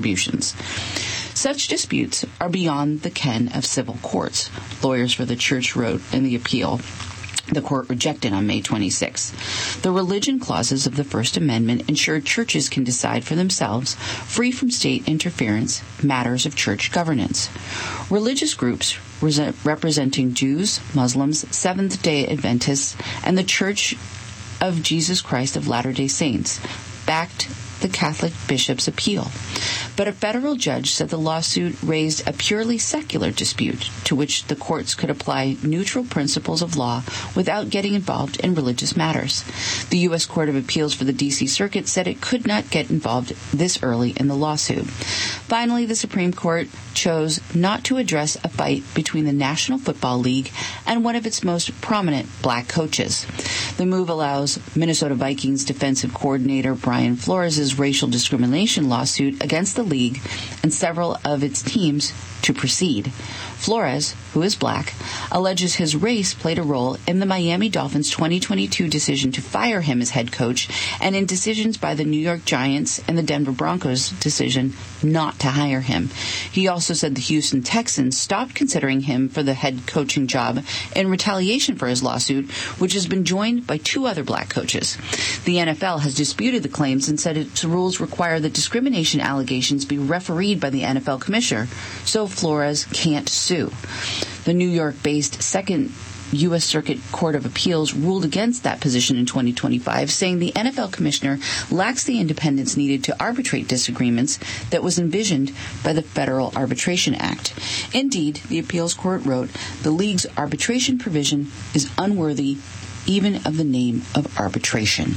contributions. Such disputes are beyond the ken of civil courts, lawyers for the church wrote in the appeal the court rejected on May 26. The religion clauses of the First Amendment ensure churches can decide for themselves, free from state interference, matters of church governance. Religious groups representing Jews, Muslims, Seventh-day Adventists, and the Church of Jesus Christ of Latter-day Saints backed the Catholic bishop's appeal. But a federal judge said the lawsuit raised a purely secular dispute to which the courts could apply neutral principles of law without getting involved in religious matters. The U.S. Court of Appeals for the D.C. Circuit said it could not get involved this early in the lawsuit. Finally, the Supreme Court chose not to address a fight between the National Football League and one of its most prominent black coaches. The move allows Minnesota Vikings defensive coordinator Brian Flores' racial discrimination lawsuit against the league and several of its teams to proceed. Flores, who is black, alleges his race played a role in the Miami Dolphins' 2022 decision to fire him as head coach and in decisions by the New York Giants and the Denver Broncos' decision not to hire him. He also said the Houston Texans stopped considering him for the head coaching job in retaliation for his lawsuit, which has been joined by two other black coaches. The NFL has disputed the claims and said its rules require that discrimination allegations be refereed by the NFL commissioner, so Flores can't sue. The New York-based Second U.S. Circuit Court of Appeals ruled against that position in 2025, saying the NFL commissioner lacks the independence needed to arbitrate disagreements that was envisioned by the Federal Arbitration Act. Indeed, the appeals court wrote, the league's arbitration provision is unworthy even of the name of arbitration.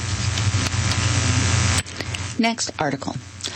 Next article.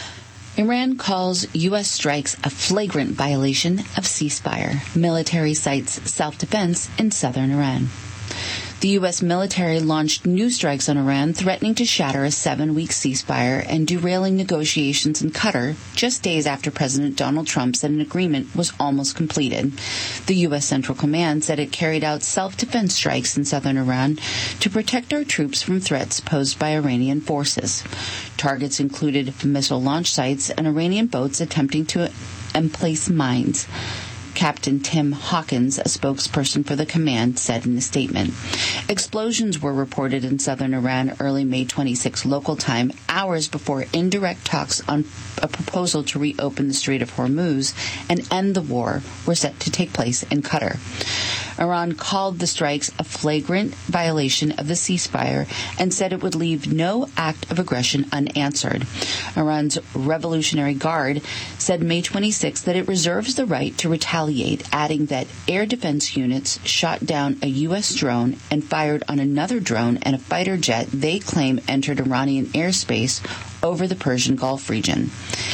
Iran calls U.S. strikes a flagrant violation of ceasefire. Military cites self-defense in southern Iran. The U.S. military launched new strikes on Iran, threatening to shatter a 7-week ceasefire and derailing negotiations in Qatar just days after President Donald Trump said an agreement was almost completed. The U.S. Central Command said it carried out self-defense strikes in southern Iran to protect our troops from threats posed by Iranian forces. Targets included missile launch sites and Iranian boats attempting to emplace mines. Captain Tim Hawkins, a spokesperson for the command, said in a statement. Explosions were reported in southern Iran early May 26 local time, hours before indirect talks on a proposal to reopen the Strait of Hormuz and end the war were set to take place in Qatar. Iran called the strikes a flagrant violation of the ceasefire and said it would leave no act of aggression unanswered. Iran's Revolutionary Guard said May 26 that it reserves the right to retaliate, adding that air defense units shot down a U.S. drone and fired on another drone and a fighter jet they claim entered Iranian airspace over the Persian Gulf region.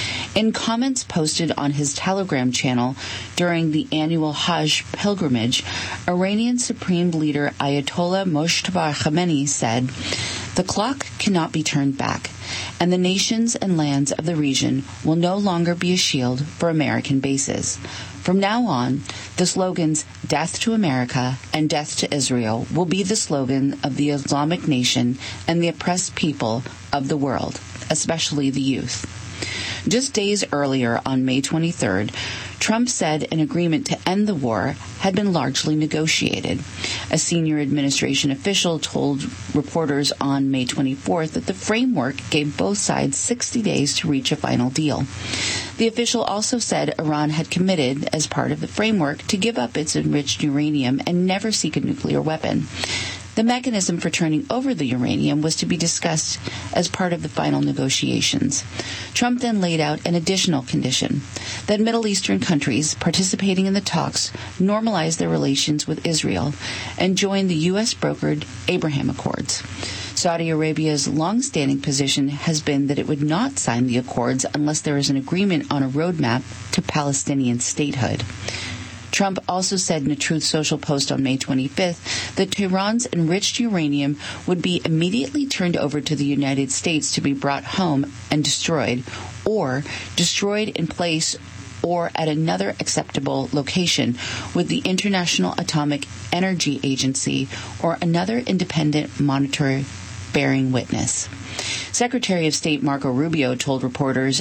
In comments posted on his Telegram channel during the annual Hajj pilgrimage, Iranian Supreme Leader Ayatollah Mojtaba Khamenei said, "The clock cannot be turned back, and the nations and lands of the region will no longer be a shield for American bases. From now on, the slogans Death to America and Death to Israel will be the slogan of the Islamic nation and the oppressed people of the world, especially the youth." Just days earlier, on May 23rd, Trump said an agreement to end the war had been largely negotiated. A senior administration official told reporters on May 24th that the framework gave both sides 60 days to reach a final deal. The official also said Iran had committed, as part of the framework, to give up its enriched uranium and never seek a nuclear weapon. The mechanism for turning over the uranium was to be discussed as part of the final negotiations. Trump then laid out an additional condition, that Middle Eastern countries participating in the talks normalize their relations with Israel and join the U.S.-brokered Abraham Accords. Saudi Arabia's long-standing position has been that it would not sign the accords unless there is an agreement on a roadmap to Palestinian statehood. Trump also said in a Truth Social post on May 25th that Tehran's enriched uranium would be immediately turned over to the United States to be brought home and destroyed, or destroyed in place or at another acceptable location with the International Atomic Energy Agency or another independent monitor bearing witness. Secretary of State Marco Rubio told reporters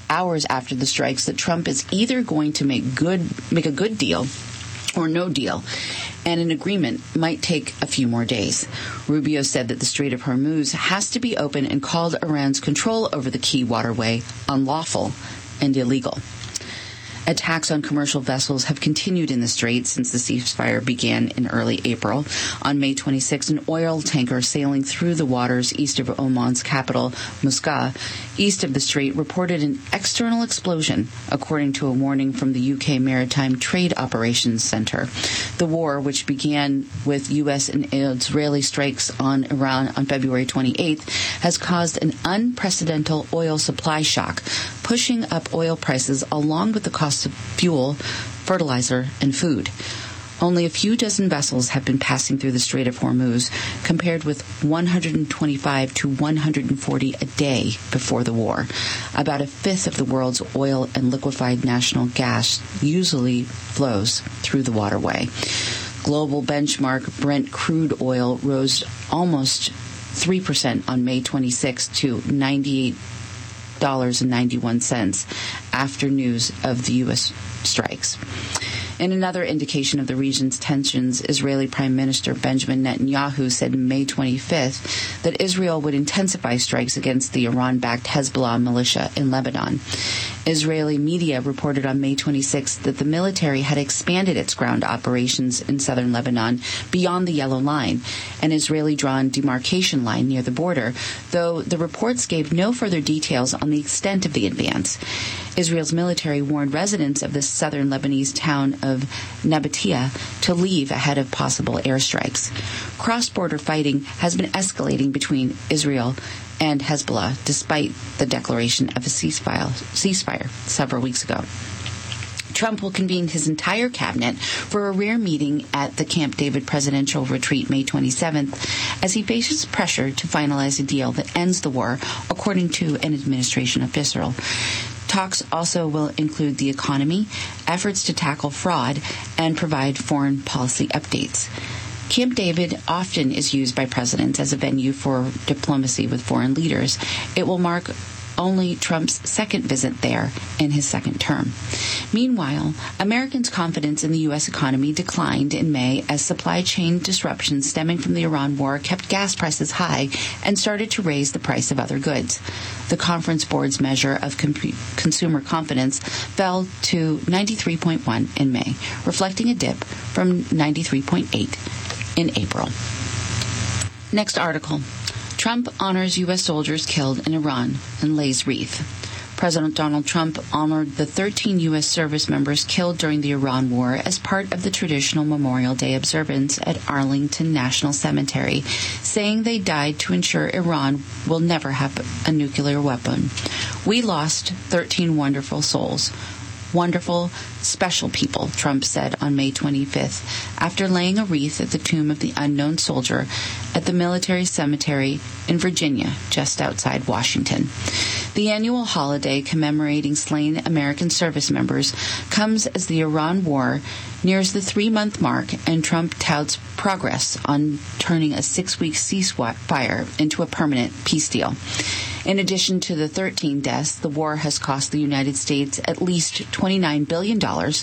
hours after the strikes that Trump is either going to make a good deal or no deal, and an agreement might take a few more days. Rubio said that the Strait of Hormuz has to be open and called Iran's control over the key waterway unlawful and illegal. Attacks on commercial vessels have continued in the strait since the ceasefire began in early April. On May 26, an oil tanker sailing through the waters east of Oman's capital, Muscat, east of the strait, reported an external explosion, according to a warning from the UK Maritime Trade Operations Center. The war, which began with U.S. and Israeli strikes on Iran on February 28th, has caused an unprecedented oil supply shock, pushing up oil prices along with the cost of fuel, fertilizer, and food. Only a few dozen vessels have been passing through the Strait of Hormuz, compared with 125 to 140 a day before the war. About a fifth of the world's oil and liquefied natural gas usually flows through the waterway. Global benchmark Brent crude oil rose almost 3% on May 26 to $98.91 after news of the U.S. strikes. In another indication of the region's tensions, Israeli Prime Minister Benjamin Netanyahu said May 25th that Israel would intensify strikes against the Iran-backed Hezbollah militia in Lebanon. Israeli media reported on May 26th that the military had expanded its ground operations in southern Lebanon beyond the Yellow Line, an Israeli-drawn demarcation line near the border, though the reports gave no further details on the extent of the advance. Israel's military warned residents of the southern Lebanese town of Nabatea to leave ahead of possible airstrikes. Cross-border fighting has been escalating between Israel and Hezbollah, despite the declaration of a ceasefire several weeks ago. Trump will convene his entire cabinet for a rare meeting at the Camp David presidential retreat May 27th as he faces pressure to finalize a deal that ends the war, according to an administration official. Talks also will include the economy, efforts to tackle fraud, and provide foreign policy updates. Camp David often is used by presidents as a venue for diplomacy with foreign leaders. It will mark only Trump's second visit there in his second term. Meanwhile, Americans' confidence in the U.S. economy declined in May as supply chain disruptions stemming from the Iran war kept gas prices high and started to raise the price of other goods. The Conference Board's measure of consumer confidence fell to 93.1 in May, reflecting a dip from 93.8 in April. Next article. Trump honors U.S. soldiers killed in Iran and lays wreath. President Donald Trump honored the 13 U.S. service members killed during the Iran war as part of the traditional Memorial Day observance at Arlington National Cemetery, saying they died to ensure Iran will never have a nuclear weapon. We lost 13 wonderful souls. Wonderful, special people, Trump said on May 25th, after laying a wreath at the tomb of the unknown soldier at the military cemetery in Virginia, just outside Washington. The annual holiday commemorating slain American service members comes as the Iran war nears the 3-month mark and Trump touts progress on turning a 6-week ceasefire into a permanent peace deal. In addition to the 13 deaths, the war has cost the United States at least $29 billion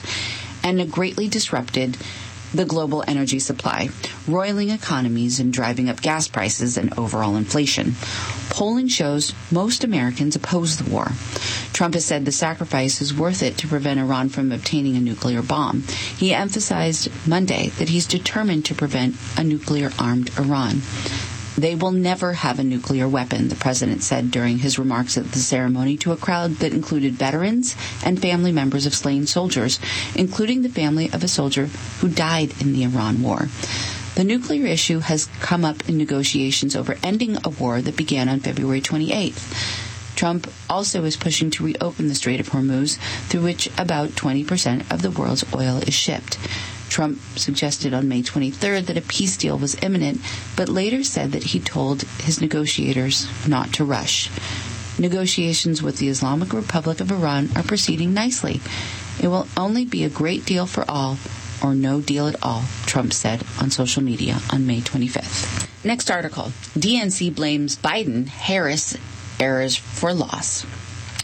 and greatly disrupted the global energy supply, roiling economies and driving up gas prices and overall inflation. Polling shows most Americans oppose the war. Trump has said the sacrifice is worth it to prevent Iran from obtaining a nuclear bomb. He emphasized Monday that he's determined to prevent a nuclear-armed Iran. They will never have a nuclear weapon, the president said during his remarks at the ceremony to a crowd that included veterans and family members of slain soldiers, including the family of a soldier who died in the Iran war. The nuclear issue has come up in negotiations over ending a war that began on February 28th. Trump also is pushing to reopen the Strait of Hormuz, through which about 20% of the world's oil is shipped. Trump suggested on May 23rd that a peace deal was imminent, but later said that he told his negotiators not to rush. Negotiations with the Islamic Republic of Iran are proceeding nicely. It will only be a great deal for all or no deal at all, Trump said on social media on May 25th. Next article. DNC blames Biden-Harris errors for loss.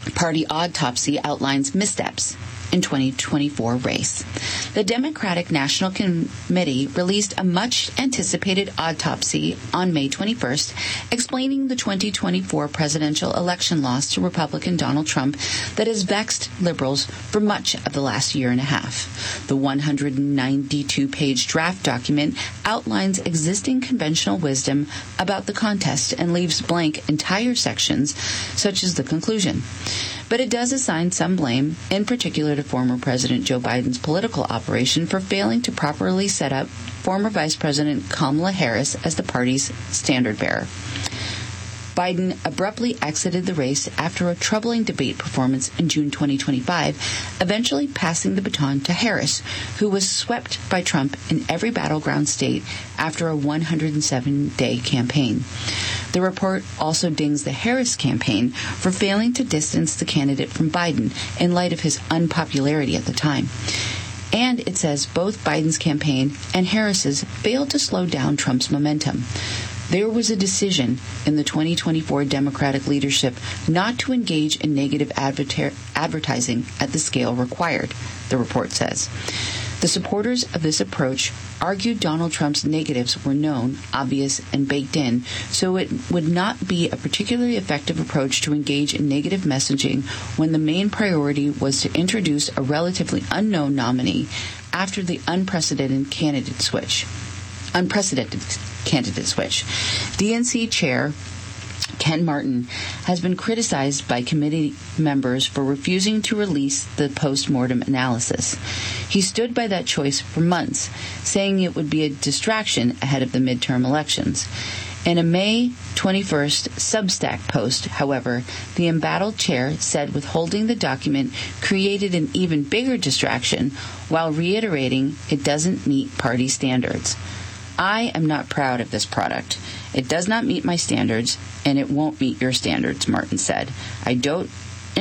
Party autopsy outlines missteps in 2024 race. The Democratic National Committee released a much-anticipated autopsy on May 21st, explaining the 2024 presidential election loss to Republican Donald Trump that has vexed liberals for much of the last year and a half. The 192-page draft document outlines existing conventional wisdom about the contest and leaves blank entire sections, such as the conclusion. But it does assign some blame, in particular to former President Joe Biden's political operation for failing to properly set up former Vice President Kamala Harris as the party's standard-bearer. Biden abruptly exited the race after a troubling debate performance in June 2025, eventually passing the baton to Harris, who was swept by Trump in every battleground state after a 107-day campaign. The report also dings the Harris campaign for failing to distance the candidate from Biden in light of his unpopularity at the time. And it says both Biden's campaign and Harris's failed to slow down Trump's momentum. There was a decision in the 2024 Democratic leadership not to engage in negative advertising at the scale required, the report says. The supporters of this approach argued Donald Trump's negatives were known, obvious, and baked in, so it would not be a particularly effective approach to engage in negative messaging when the main priority was to introduce a relatively unknown nominee after the unprecedented candidate switch. DNC Chair Ken Martin has been criticized by committee members for refusing to release the post-mortem analysis. He stood by that choice for months, saying it would be a distraction ahead of the midterm elections. In a May 21st Substack post, however, the embattled chair said withholding the document created an even bigger distraction while reiterating it doesn't meet party standards. I am not proud of this product. It does not meet my standards, and it won't meet your standards, Martin said. I don't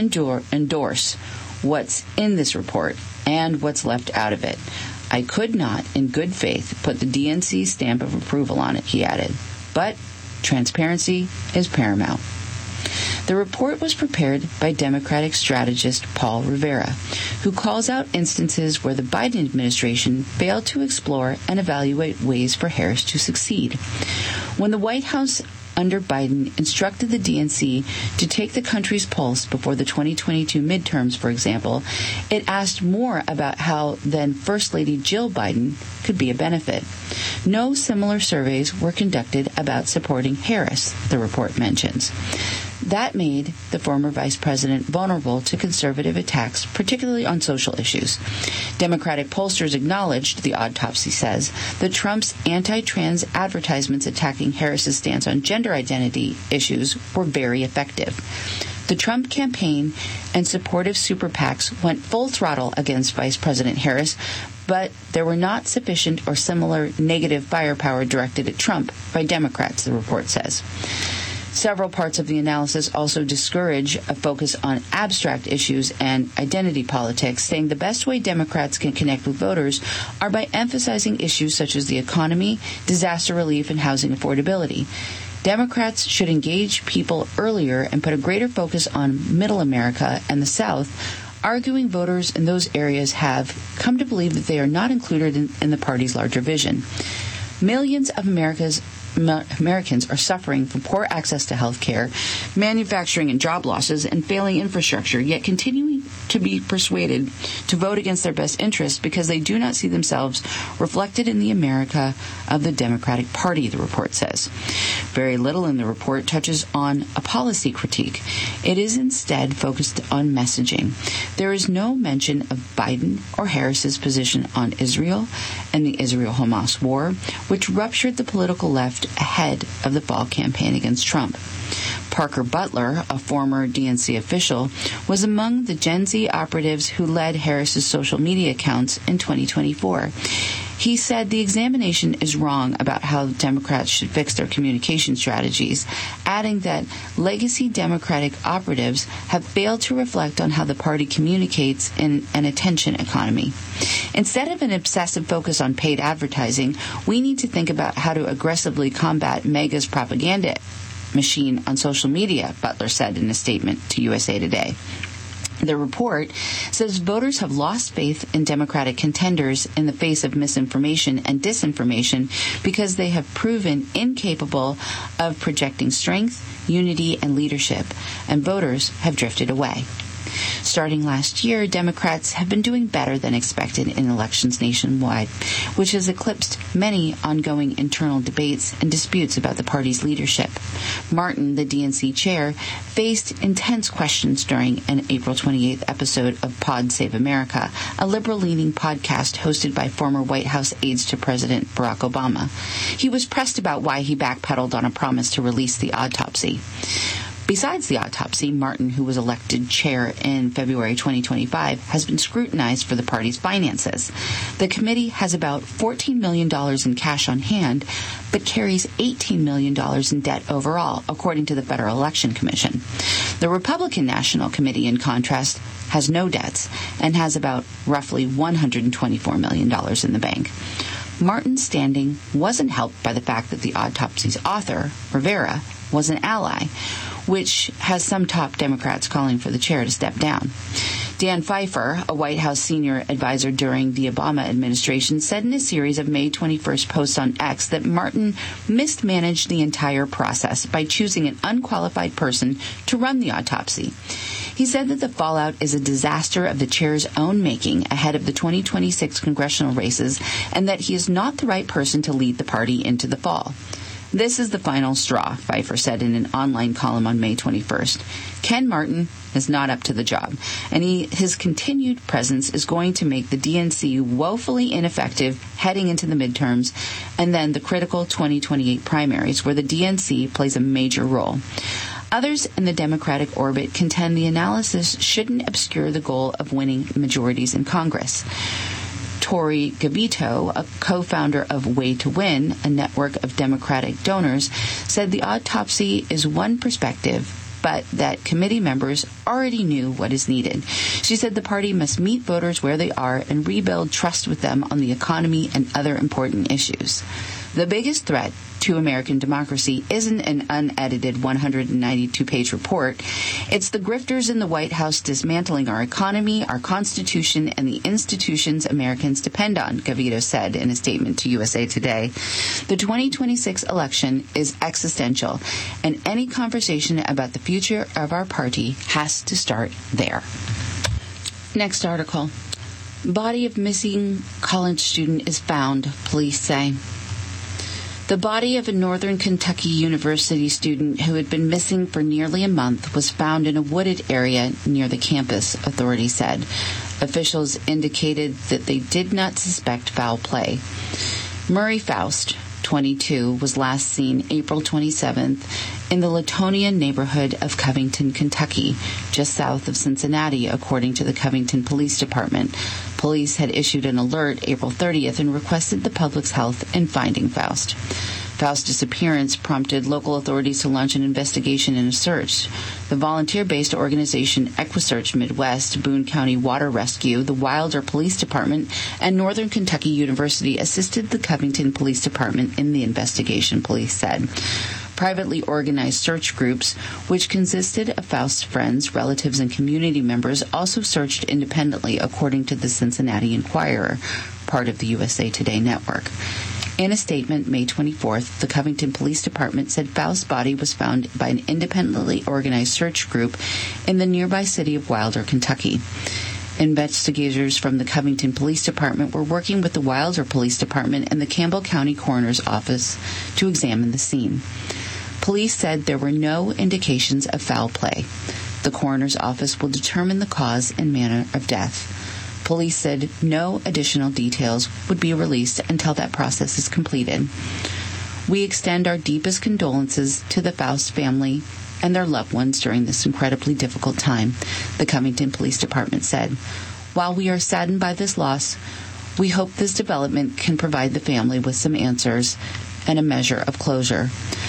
endorse what's in this report and what's left out of it. I could not, in good faith, put the DNC stamp of approval on it, he added. But transparency is paramount. The report was prepared by Democratic strategist Paul Rivera, who calls out instances where the Biden administration failed to explore and evaluate ways for Harris to succeed. When the White House under Biden instructed the DNC to take the country's pulse before the 2022 midterms, for example, it asked more about how then First Lady Jill Biden could be a benefit. No similar surveys were conducted about supporting Harris, the report mentions. That made the former vice president vulnerable to conservative attacks, particularly on social issues. Democratic pollsters acknowledged, the autopsy says, that Trump's anti-trans advertisements attacking Harris's stance on gender identity issues were very effective. The Trump campaign and supportive super PACs went full throttle against Vice President Harris, but there were not sufficient or similar negative firepower directed at Trump by Democrats, the report says. Several parts of the analysis also discourage a focus on abstract issues and identity politics, saying the best way Democrats can connect with voters are by emphasizing issues such as the economy, disaster relief, and housing affordability. Democrats should engage people earlier and put a greater focus on Middle America and the South, arguing voters in those areas have come to believe that they are not included in the party's larger vision. Millions of Americans are suffering from poor access to health care, manufacturing and job losses, and failing infrastructure, yet continuing to be persuaded to vote against their best interests because they do not see themselves reflected in the America of the Democratic Party, the report says. Very little in the report touches on a policy critique. It is instead focused on messaging. There is no mention of Biden or Harris's position on Israel and the Israel-Hamas war, which ruptured the political left ahead of the fall campaign against Trump. Parker Butler, a former DNC official, was among the Gen Z operatives who led Harris's social media accounts in 2024. He said the examination is wrong about how Democrats should fix their communication strategies, adding that legacy Democratic operatives have failed to reflect on how the party communicates in an attention economy. Instead of an obsessive focus on paid advertising, we need to think about how to aggressively combat MAGA's propaganda machine on social media, Butler said in a statement to USA Today. The report says voters have lost faith in Democratic contenders in the face of misinformation and disinformation because they have proven incapable of projecting strength, unity, and leadership, and voters have drifted away. Starting last year, Democrats have been doing better than expected in elections nationwide, which has eclipsed many ongoing internal debates and disputes about the party's leadership. Martin, the DNC chair, faced intense questions during an April 28th episode of Pod Save America, a liberal-leaning podcast hosted by former White House aides to President Barack Obama. He was pressed about why he backpedaled on a promise to release the autopsy. Besides the autopsy, Martin, who was elected chair in February 2025, has been scrutinized for the party's finances. The committee has about $14 million in cash on hand, but carries $18 million in debt overall, according to the Federal Election Commission. The Republican National Committee, in contrast, has no debts and has about roughly $124 million in the bank. Martin's standing wasn't helped by the fact that the autopsy's author, Rivera, was an ally, which has some top Democrats calling for the chair to step down. Dan Pfeiffer, a White House senior advisor during the Obama administration, said in a series of May 21st posts on X that Martin mismanaged the entire process by choosing an unqualified person to run the autopsy. He said that the fallout is a disaster of the chair's own making ahead of the 2026 congressional races and that he is not the right person to lead the party into the fall. This is the final straw, Pfeiffer said in an online column on May 21st. Ken Martin is not up to the job, and his continued presence is going to make the DNC woefully ineffective heading into the midterms and then the critical 2028 primaries, where the DNC plays a major role. Others in the Democratic orbit contend the analysis shouldn't obscure the goal of winning majorities in Congress. Tori Gavito, a co-founder of Way to Win, a network of Democratic donors, said the autopsy is one perspective, but that committee members already knew what is needed. She said the party must meet voters where they are and rebuild trust with them on the economy and other important issues. The biggest threat to American democracy isn't an unedited 192-page report. It's the grifters in the White House dismantling our economy, our Constitution, and the institutions Americans depend on, Gavito said in a statement to USA Today. The 2026 election is existential, and any conversation about the future of our party has to start there. Next article. Body of missing college student is found, police say. The body of a Northern Kentucky University student who had been missing for nearly a month was found in a wooded area near the campus, authorities said. Officials indicated that they did not suspect foul play. Murray Faust, 22, was last seen April 27th in the Latonia neighborhood of Covington, Kentucky, just south of Cincinnati, according to the Covington Police Department. Police had issued an alert April 30th and requested the public's help in finding Faust. Faust's disappearance prompted local authorities to launch an investigation and a search. The volunteer-based organization EquiSearch Midwest, Boone County Water Rescue, the Wilder Police Department, and Northern Kentucky University assisted the Covington Police Department in the investigation, police said. Privately organized search groups, which consisted of Faust's friends, relatives, and community members, also searched independently, according to the Cincinnati Enquirer, part of the USA Today network. In a statement May 24th, the Covington Police Department said Faust's body was found by an independently organized search group in the nearby city of Wilder, Kentucky. Investigators from the Covington Police Department were working with the Wilder Police Department and the Campbell County Coroner's Office to examine the scene. Police said there were no indications of foul play. The coroner's office will determine the cause and manner of death. Police said no additional details would be released until that process is completed. We extend our deepest condolences to the Faust family and their loved ones during this incredibly difficult time, the Covington Police Department said. While we are saddened by this loss, we hope this development can provide the family with some answers and a measure of closure.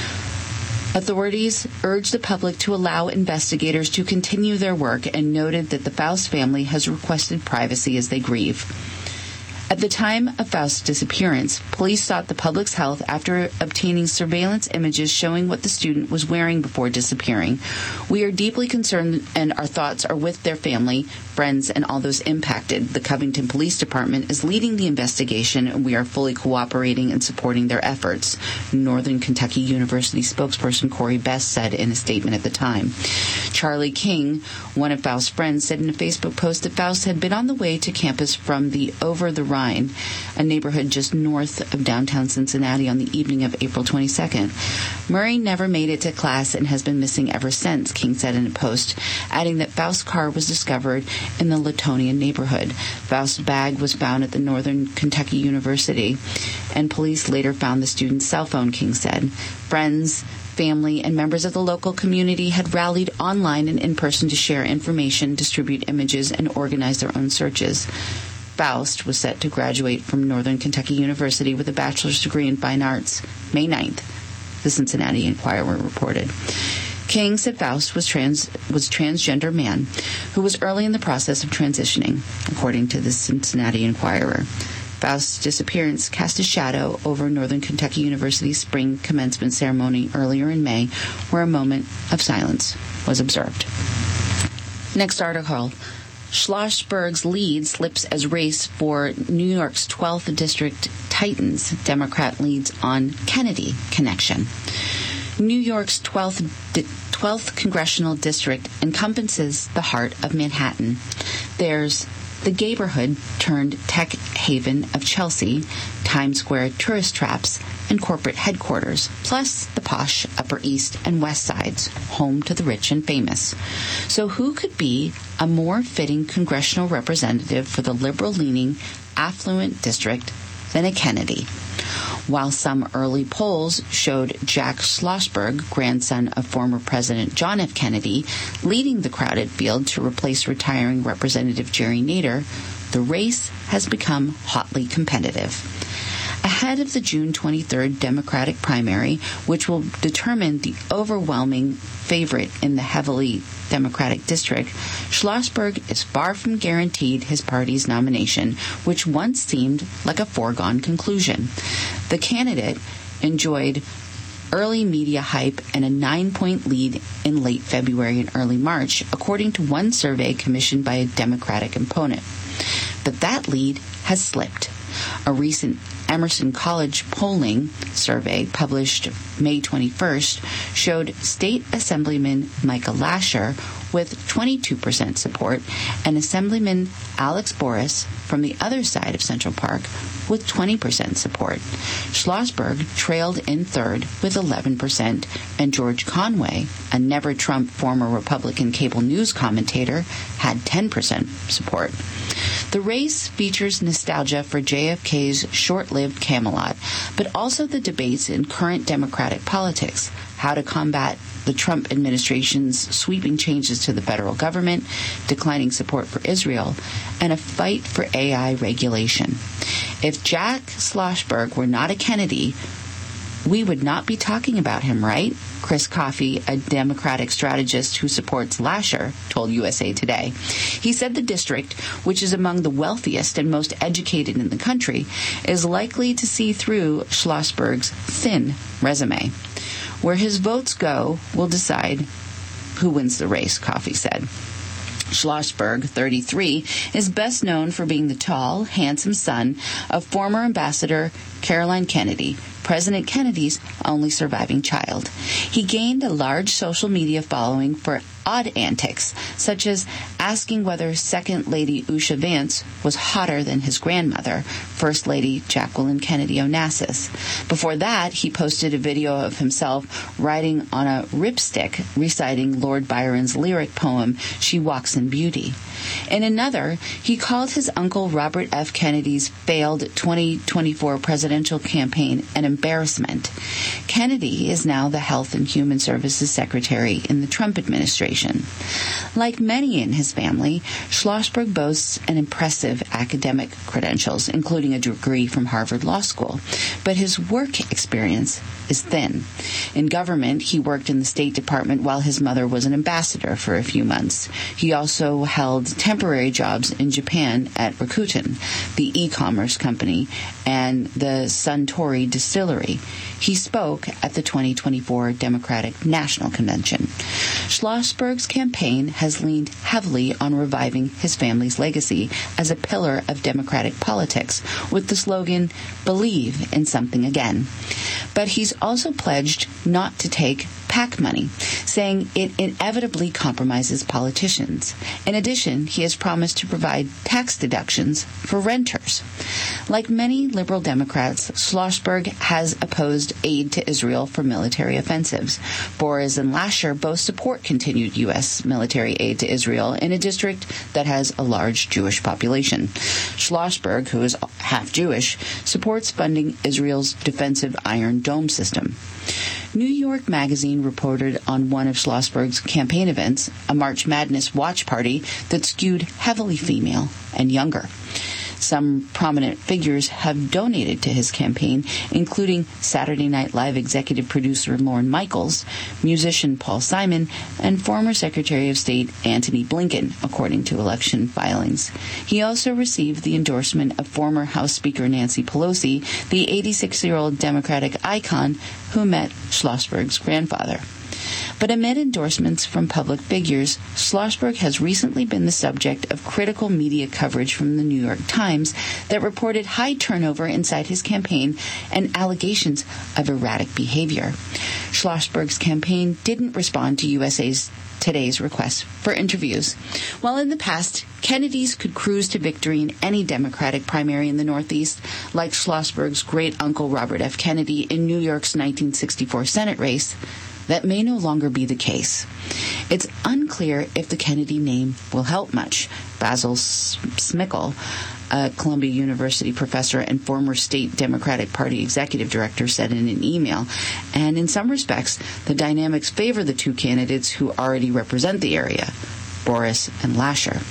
Authorities urged the public to allow investigators to continue their work and noted that the Faust family has requested privacy as they grieve. At the time of Faust's disappearance, police sought the public's health after obtaining surveillance images showing what the student was wearing before disappearing. We are deeply concerned and our thoughts are with their family, friends, and all those impacted. The Covington Police Department is leading the investigation, and we are fully cooperating and supporting their efforts, Northern Kentucky University spokesperson Corey Best said in a statement at the time. Charlie King, one of Faust's friends, said in a Facebook post that Faust had been on the way to campus from the Over the Rhine, a neighborhood just north of downtown Cincinnati, on the evening of April 22nd. Murray never made it to class and has been missing ever since, King said in a post, adding that Faust's car was discovered in the Latonian neighborhood. Faust's bag was found at the Northern Kentucky University, and police later found the student's cell phone, King said. Friends, family, and members of the local community had rallied online and in person to share information, distribute images, and organize their own searches. Faust was set to graduate from Northern Kentucky University with a bachelor's degree in fine arts May 9th, the Cincinnati Enquirer reported. King said Faust was transgender man who was early in the process of transitioning, according to the Cincinnati Enquirer. Faust's disappearance cast a shadow over Northern Kentucky University's spring commencement ceremony earlier in May, where a moment of silence was observed. Next article. Schlossberg's lead slips as race for New York's 12th District tightens. Democrat leads on Kennedy connection. New York's 12th Congressional District encompasses the heart of Manhattan. There's the neighborhood turned tech haven of Chelsea, Times Square tourist traps, and corporate headquarters, plus the posh Upper East and West Sides, home to the rich and famous. So who could be a more fitting congressional representative for the liberal-leaning, affluent district than a Kennedy? While some early polls showed Jack Schlossberg, grandson of former President John F. Kennedy, leading the crowded field to replace retiring Representative Jerry Nader, the race has become hotly competitive. Ahead of the June 23rd Democratic primary, which will determine the overwhelming favorite in the heavily Democratic district, Schlossberg is far from guaranteed his party's nomination, which once seemed like a foregone conclusion. The candidate enjoyed early media hype and a 9-point lead in late February and early March, according to one survey commissioned by a Democratic opponent. But that lead has slipped. A recent Emerson College polling survey published May 21st showed State Assemblyman Michael Lasher with 22% support and Assemblyman Alex Boris from the other side of Central Park with 20% support. Schlossberg trailed in third with 11%, and George Conway, a never-Trump former Republican cable news commentator, had 10% support. The race features nostalgia for JFK's short-lived Camelot, but also the debates in current Democratic politics, how to combat the Trump administration's sweeping changes to the federal government, declining support for Israel, and a fight for AI regulation. If Jack Schlossberg were not a Kennedy, we would not be talking about him, right? Chris Coffey, a Democratic strategist who supports Lasher, told USA Today. He said the district, which is among the wealthiest and most educated in the country, is likely to see through Schlossberg's thin resume. Where his votes go will decide who wins the race, Coffey said. Schlossberg, 33, is best known for being the tall, handsome son of former Ambassador Caroline Kennedy, President Kennedy's only surviving child. He gained a large social media following for odd antics, such as asking whether Second Lady Usha Vance was hotter than his grandmother, First Lady Jacqueline Kennedy Onassis. Before that, he posted a video of himself riding on a ripstick reciting Lord Byron's lyric poem, She Walks in Beauty. In another, he called his uncle Robert F. Kennedy's failed 2024 presidential campaign an embarrassment. Kennedy is now the Health and Human Services Secretary in the Trump administration. Like many in his family, Schlossberg boasts an impressive academic credentials, including a degree from Harvard Law School, but his work experience is thin. In government, he worked in the State Department while his mother was an ambassador for a few months. He also held temporary jobs in Japan at Rakuten, the e-commerce company, and the Suntory distillery. He spoke at the 2024 Democratic National Convention. Schlossberg's campaign has leaned heavily on reviving his family's legacy as a pillar of Democratic politics with the slogan, "Believe in something again." But he's also pledged not to take PAC money, saying it inevitably compromises politicians. In addition, he has promised to provide tax deductions for renters. Like many liberal Democrats, Schlossberg has opposed aid to Israel for military offensives. Boris and Lasher both support continued U.S. military aid to Israel in a district that has a large Jewish population. Schlossberg, who is half Jewish, supports funding Israel's defensive Iron Dome system. New York Magazine reported on one of Schlossberg's campaign events, a March Madness watch party that skewed heavily female and younger. Some prominent figures have donated to his campaign, including Saturday Night Live executive producer Lorne Michaels, musician Paul Simon, and former Secretary of State Antony Blinken, according to election filings. He also received the endorsement of former House Speaker Nancy Pelosi, the 86-year-old Democratic icon who met Schlossberg's grandfather. But amid endorsements from public figures, Schlossberg has recently been the subject of critical media coverage from the New York Times that reported high turnover inside his campaign and allegations of erratic behavior. Schlossberg's campaign didn't respond to USA Today's request for interviews. While in the past, Kennedys could cruise to victory in any Democratic primary in the Northeast, like Schlossberg's great-uncle Robert F. Kennedy in New York's 1964 Senate race, that may no longer be the case. It's unclear if the Kennedy name will help much. Basil Smikle, a Columbia University professor and former state Democratic Party executive director, said in an email. And in some respects, the dynamics favor the two candidates who already represent the area, Boris and Lasher.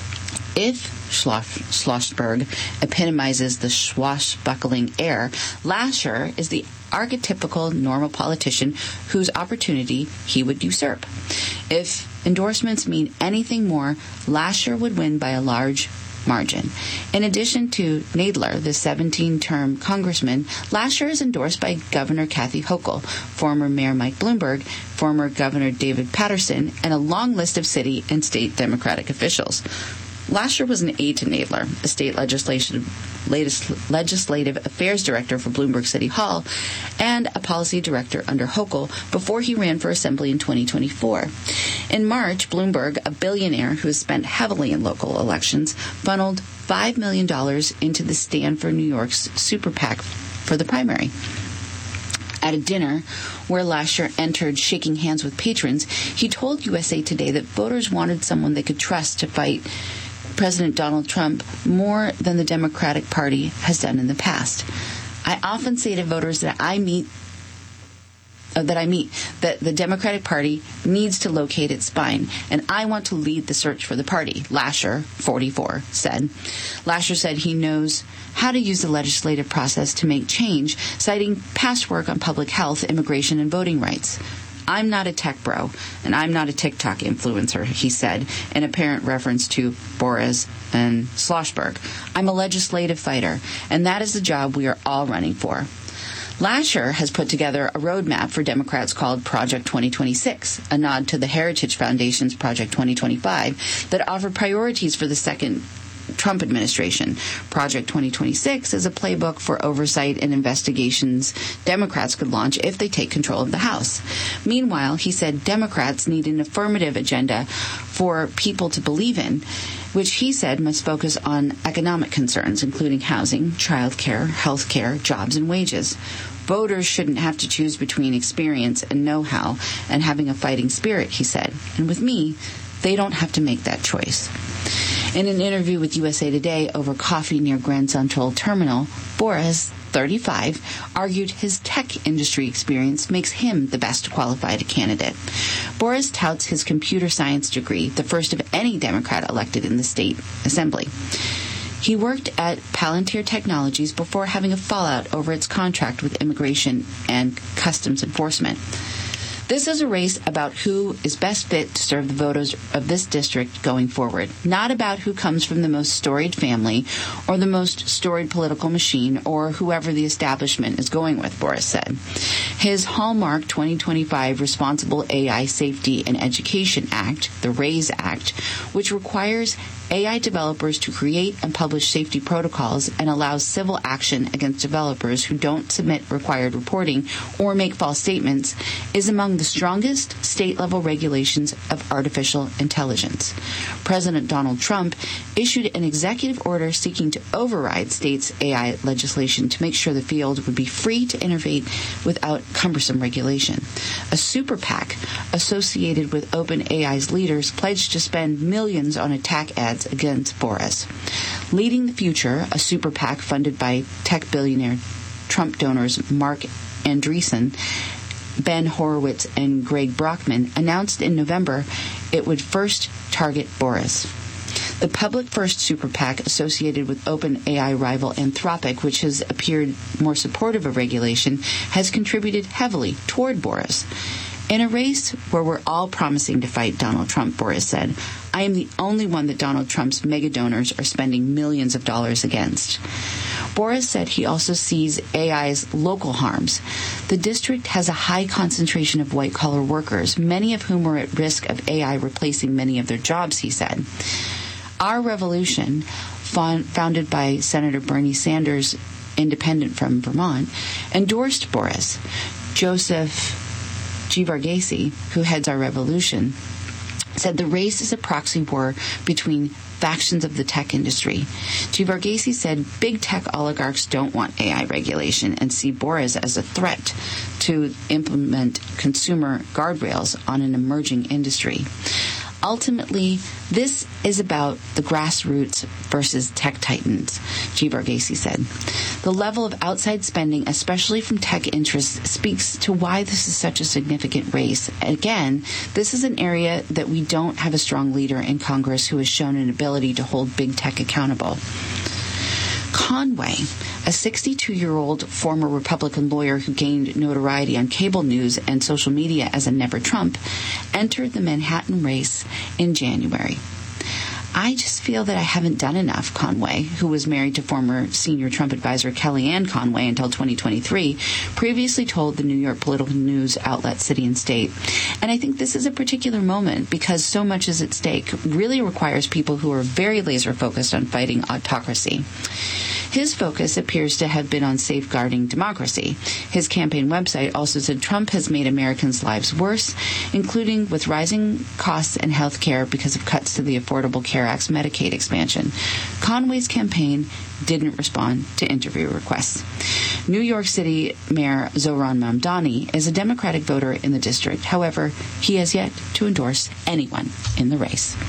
If Schlossberg epitomizes the swashbuckling heir, Lasher is the archetypical normal politician whose opportunity he would usurp. If endorsements mean anything more, Lasher would win by a large margin. In addition to Nadler, the 17-term congressman, Lasher is endorsed by Governor Kathy Hochul, former Mayor Mike Bloomberg, former Governor David Paterson, and a long list of city and state Democratic officials. Lasher was an aide to Nadler, a state legislative affairs director for Bloomberg City Hall, and a policy director under Hochul before he ran for assembly in 2024. In March, Bloomberg, a billionaire who has spent heavily in local elections, funneled $5 million into the Stand for New York's super PAC for the primary. At a dinner where Lasher entered shaking hands with patrons, he told USA Today that voters wanted someone they could trust to fight President Donald Trump more than the Democratic Party has done in the past. I often say to voters that I meet that the Democratic Party needs to locate its spine, and I want to lead the search for the party, Lasher, 44, said. Lasher said he knows how to use the legislative process to make change, citing past work on public health, immigration, and voting rights. I'm not a tech bro, and I'm not a TikTok influencer, he said, in apparent reference to Boris and Schlossberg. I'm a legislative fighter, and that is the job we are all running for. Lasher has put together a roadmap for Democrats called Project 2026, a nod to the Heritage Foundation's Project 2025 that offered priorities for the second Trump administration. Project 2026 is a playbook for oversight and investigations Democrats could launch if they take control of the House. Meanwhile, he said Democrats need an affirmative agenda for people to believe in, which he said must focus on economic concerns, including housing, childcare, health care, jobs, and wages. Voters shouldn't have to choose between experience and know-how and having a fighting spirit, he said. And with me, they don't have to make that choice. In an interview with USA Today over coffee near Grand Central Terminal, Boris 35, argued his tech industry experience makes him the best qualified candidate. Boris touts his computer science degree, the first of any Democrat elected in the state assembly. He worked at Palantir Technologies before having a fallout over its contract with Immigration and Customs Enforcement. This is a race about who is best fit to serve the voters of this district going forward, not about who comes from the most storied family or the most storied political machine or whoever the establishment is going with, Boris said. His hallmark 2025 Responsible AI Safety and Education Act, the RAISE Act, which requires AI developers to create and publish safety protocols and allows civil action against developers who don't submit required reporting or make false statements, is among the strongest state-level regulations of artificial intelligence. President Donald Trump issued an executive order seeking to override states' AI legislation to make sure the field would be free to innovate without cumbersome regulation. A super PAC associated with OpenAI's leaders pledged to spend millions on attack ads against Boris. Leading the Future, a super PAC funded by tech billionaire Trump donors Mark Andreessen, Ben Horowitz, and Greg Brockman, announced in November it would first target Boris. The Public First super PAC associated with OpenAI rival Anthropic, which has appeared more supportive of regulation, has contributed heavily toward Boris. In a race where we're all promising to fight Donald Trump, Boris said, I am the only one that Donald Trump's mega donors are spending millions of dollars against. Boris said he also sees AI's local harms. The district has a high concentration of white-collar workers, many of whom are at risk of AI replacing many of their jobs, he said. Our Revolution, founded by Senator Bernie Sanders, independent from Vermont, endorsed Boris. Joseph Gevarghese, who heads Our Revolution, said the race is a proxy war between factions of the tech industry. Gevarghese said big tech oligarchs don't want AI regulation and see Boris as a threat to implement consumer guardrails on an emerging industry. Ultimately, this is about the grassroots versus tech titans, Gevarghese said. The level of outside spending, especially from tech interests, speaks to why this is such a significant race. Again, this is an area that we don't have a strong leader in Congress who has shown an ability to hold big tech accountable. Conway, a 62-year-old former Republican lawyer who gained notoriety on cable news and social media as a Never Trump, entered the Manhattan race in January. I just feel that I haven't done enough, Conway, who was married to former senior Trump advisor Kellyanne Conway until 2023, previously told the New York political news outlet City and State. And I think this is a particular moment because so much is at stake really requires people who are very laser-focused on fighting autocracy. His focus appears to have been on safeguarding democracy. His campaign website also said Trump has made Americans' lives worse, including with rising costs in health care because of cuts to the Affordable Care Act's Medicaid expansion. Conway's campaign didn't respond to interview requests. New York City Mayor Zohran Mamdani is a Democratic voter in the district. However, he has yet to endorse anyone in the race.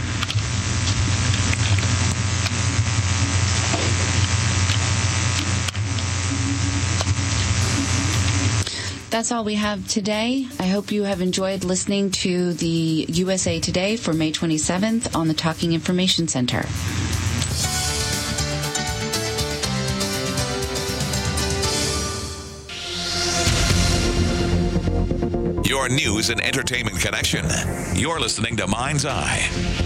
That's all we have today. I hope you have enjoyed listening to the USA Today for May 27th on the Talking Information Center. Your news and entertainment connection. You're listening to Mind's Eye.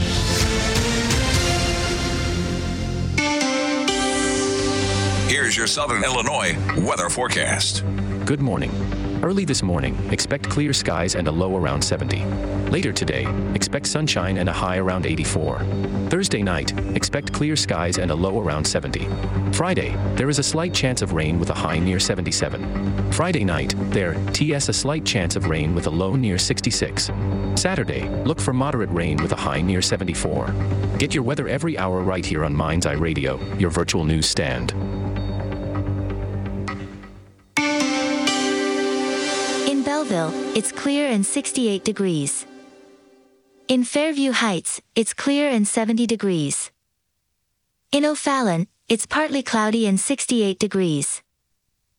Here's your Southern Illinois weather forecast. Good morning. Early this morning, expect clear skies and a low around 70. Later today, expect sunshine and a high around 84. Thursday night, expect clear skies and a low around 70. Friday, there is a slight chance of rain with a high near 77. Friday night, a slight chance of rain with a low near 66. Saturday, look for moderate rain with a high near 74. Get your weather every hour right here on Mind's Eye Radio, your virtual news stand. In Belleville, it's clear and 68 degrees. In Fairview Heights, it's clear and 70 degrees. In O'Fallon, it's partly cloudy and 68 degrees.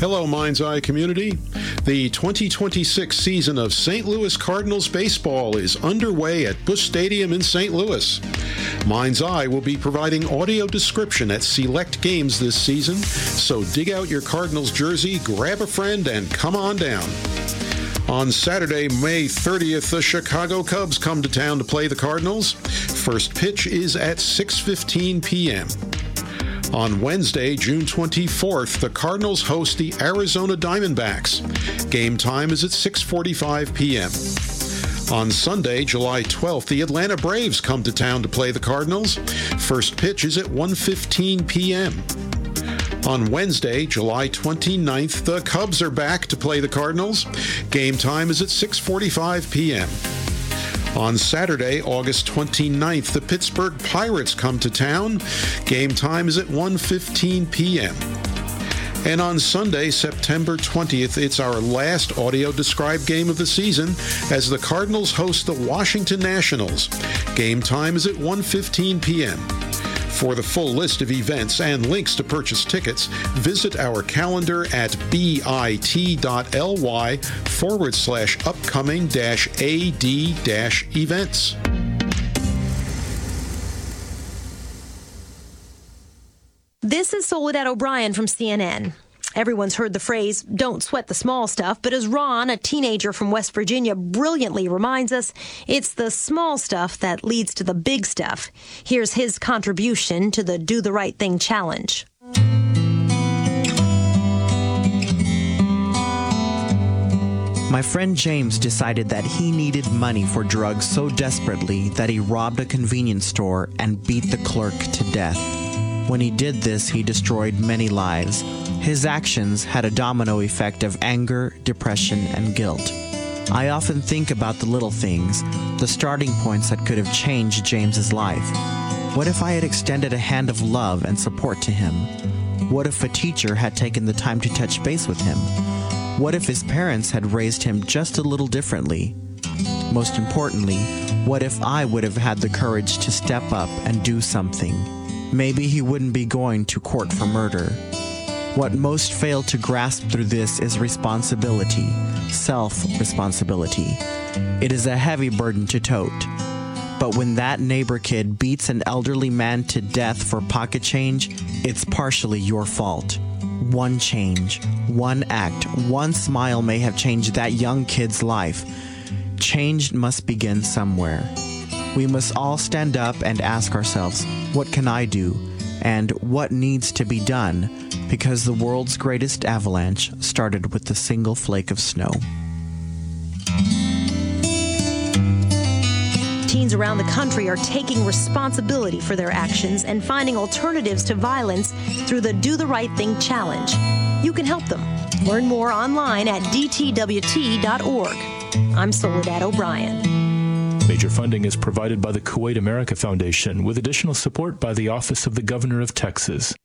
Hello, Mind's Eye community. The 2026 season of St. Louis Cardinals baseball is underway at Busch Stadium in St. Louis. Mind's Eye will be providing audio description at select games this season, so dig out your Cardinals jersey, grab a friend, and come on down. On Saturday, May 30th, the Chicago Cubs come to town to play the Cardinals. First pitch is at 6:15 p.m. On Wednesday, June 24th, the Cardinals host the Arizona Diamondbacks. Game time is at 6:45 p.m. On Sunday, July 12th, the Atlanta Braves come to town to play the Cardinals. First pitch is at 1:15 p.m. On Wednesday, July 29th, the Cubs are back to play the Cardinals. Game time is at 6:45 p.m. On Saturday, August 29th, the Pittsburgh Pirates come to town. Game time is at 1:15 p.m. And on Sunday, September 20th, it's our last audio-described game of the season as the Cardinals host the Washington Nationals. Game time is at 1:15 p.m. For the full list of events and links to purchase tickets, visit our calendar at bit.ly/upcoming-ad-events. This is Soledad O'Brien from CNN. Everyone's heard the phrase, don't sweat the small stuff, but as Ron, a teenager from West Virginia, brilliantly reminds us, it's the small stuff that leads to the big stuff. Here's his contribution to the Do the Right Thing challenge. My friend James decided that he needed money for drugs so desperately that he robbed a convenience store and beat the clerk to death. When he did this, he destroyed many lives. His actions had a domino effect of anger, depression, and guilt. I often think about the little things, the starting points that could have changed James's life. What if I had extended a hand of love and support to him? What if a teacher had taken the time to touch base with him? What if his parents had raised him just a little differently? Most importantly, what if I would have had the courage to step up and do something? Maybe he wouldn't be going to court for murder. What most fail to grasp through this is responsibility, self-responsibility. It is a heavy burden to tote. But when that neighbor kid beats an elderly man to death for pocket change, it's partially your fault. One change, one act, one smile may have changed that young kid's life. Change must begin somewhere. We must all stand up and ask ourselves, what can I do? And what needs to be done? Because the world's greatest avalanche started with a single flake of snow. Teens around the country are taking responsibility for their actions and finding alternatives to violence through the Do the Right Thing challenge. You can help them. Learn more online at dtwt.org. I'm Soledad O'Brien. Major funding is provided by the Kuwait America Foundation with additional support by the Office of the Governor of Texas.